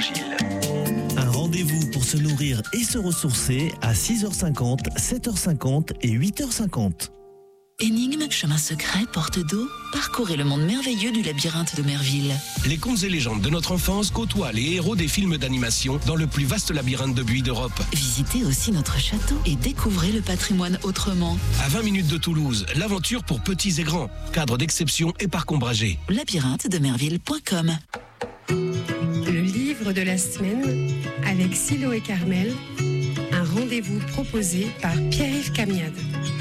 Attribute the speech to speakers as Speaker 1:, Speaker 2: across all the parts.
Speaker 1: l'Évangile.
Speaker 2: Un rendez-vous pour se nourrir et se ressourcer à 6h50, 7h50 et 8h50.
Speaker 3: Énigmes, chemins secrets, portes d'eau, parcourez le monde merveilleux du labyrinthe de Merville.
Speaker 4: Les contes et légendes de notre enfance côtoient les héros des films d'animation dans le plus vaste labyrinthe de buis d'Europe.
Speaker 3: Visitez aussi notre château et découvrez le patrimoine autrement.
Speaker 4: À 20 minutes de Toulouse, l'aventure pour petits et grands. Cadre d'exception et parc ombragé.
Speaker 3: labyrinthe-de-merville.com.
Speaker 5: Le livre de la semaine avec Silo et Carmel. Un rendez-vous proposé par Pierre-Yves Camiade.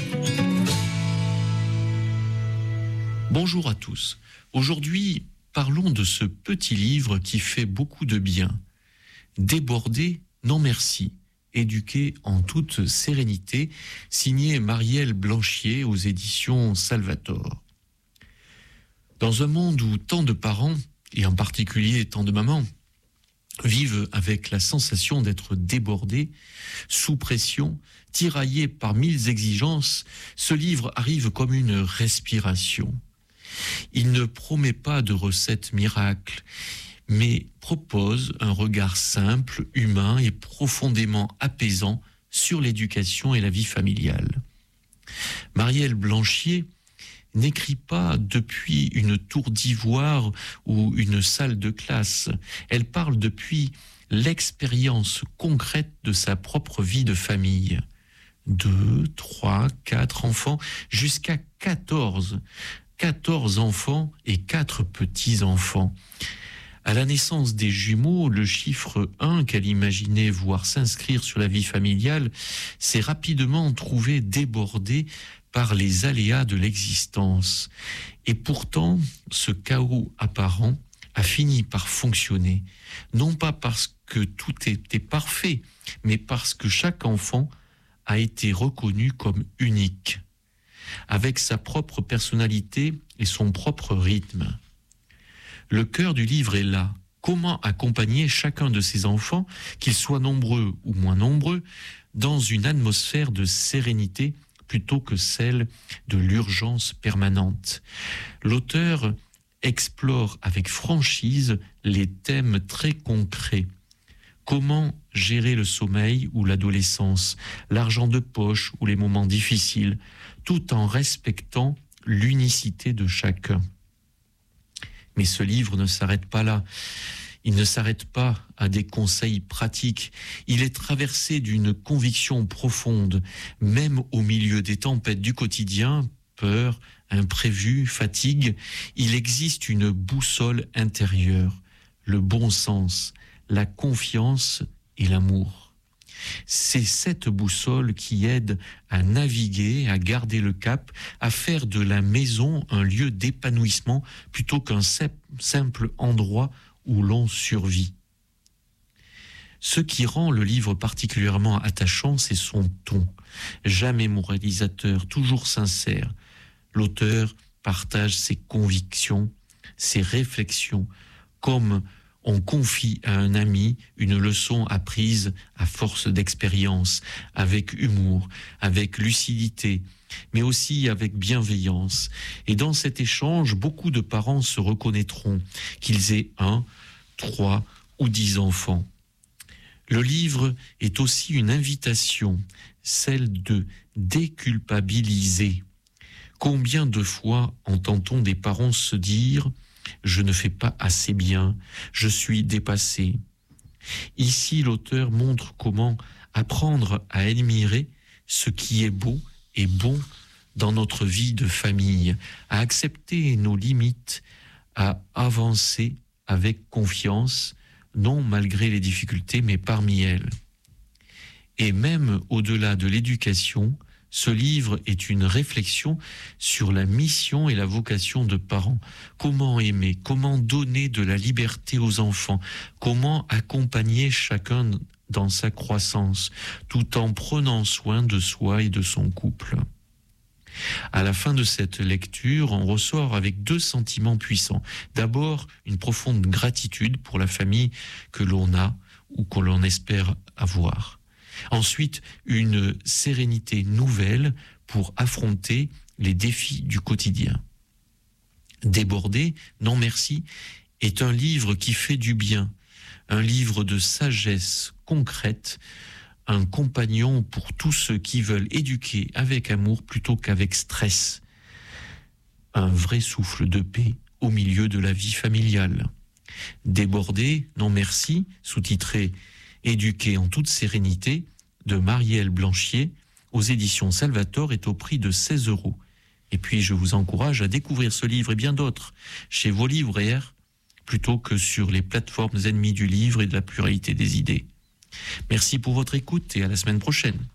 Speaker 6: Bonjour à tous. Aujourd'hui, parlons de ce petit livre qui fait beaucoup de bien. Débordé, non merci. Éduqué en toute sérénité, signé Marielle Blanchier aux éditions Salvator. Dans un monde où tant de parents, et en particulier tant de mamans, vivent avec la sensation d'être débordés, sous pression, tiraillés par 1000 exigences, ce livre arrive comme une respiration. Il ne promet pas de recette miracle, mais propose un regard simple, humain et profondément apaisant sur l'éducation et la vie familiale. Marielle Blanchier n'écrit pas depuis une tour d'ivoire ou une salle de classe. Elle parle depuis l'expérience concrète de sa propre vie de famille. 2, 3, 4 enfants, jusqu'à 14 enfants et 4 petits-enfants. À la naissance des jumeaux, le chiffre 1 qu'elle imaginait voir s'inscrire sur la vie familiale s'est rapidement trouvé débordé par les aléas de l'existence. Et pourtant, ce chaos apparent a fini par fonctionner, non pas parce que tout était parfait, mais parce que chaque enfant a été reconnu comme unique, avec sa propre personnalité et son propre rythme. Le cœur du livre est là. Comment accompagner chacun de ces enfants, qu'ils soient nombreux ou moins nombreux, dans une atmosphère de sérénité plutôt que celle de l'urgence permanente. L'auteur explore avec franchise les thèmes très concrets. Comment gérer le sommeil ou l'adolescence, l'argent de poche ou les moments difficiles, tout en respectant l'unicité de chacun. Mais ce livre ne s'arrête pas là. Il ne s'arrête pas à des conseils pratiques. Il est traversé d'une conviction profonde, même au milieu des tempêtes du quotidien, peur, imprévu, fatigue, il existe une boussole intérieure, le bon sens, la confiance et l'amour. C'est cette boussole qui aide à naviguer, à garder le cap, à faire de la maison un lieu d'épanouissement plutôt qu'un simple endroit où l'on survit. Ce qui rend le livre particulièrement attachant, c'est son ton. Jamais moralisateur, toujours sincère. L'auteur partage ses convictions, ses réflexions, comme on confie à un ami une leçon apprise à force d'expérience, avec humour, avec lucidité, mais aussi avec bienveillance. Et dans cet échange, beaucoup de parents se reconnaîtront, qu'ils aient 1, 3 ou 10 enfants. Le livre est aussi une invitation, celle de déculpabiliser. Combien de fois entend-on des parents se dire « Je ne fais pas assez bien, je suis dépassé ». Ici, l'auteur montre comment apprendre à admirer ce qui est beau et bon dans notre vie de famille, à accepter nos limites, à avancer avec confiance, non malgré les difficultés, mais parmi elles. Et même au-delà de l'éducation, ce livre est une réflexion sur la mission et la vocation de parents. Comment aimer, comment donner de la liberté aux enfants, comment accompagner chacun dans sa croissance, tout en prenant soin de soi et de son couple. À la fin de cette lecture, on ressort avec 2 sentiments puissants. D'abord, une profonde gratitude pour la famille que l'on a ou que l'on espère avoir. Ensuite, une sérénité nouvelle pour affronter les défis du quotidien. Débordé, non merci, est un livre qui fait du bien. un livre de sagesse concrète, un compagnon pour tous ceux qui veulent éduquer avec amour plutôt qu'avec stress. Un vrai souffle de paix au milieu de la vie familiale. Débordé, non merci, sous-titré « Éduquer en toute sérénité » de Marielle Blanchier aux éditions Salvatore est au prix de 16 €. Et puis je vous encourage à découvrir ce livre et bien d'autres chez vos libraires plutôt que sur les plateformes ennemies du livre et de la pluralité des idées. Merci pour votre écoute et à la semaine prochaine.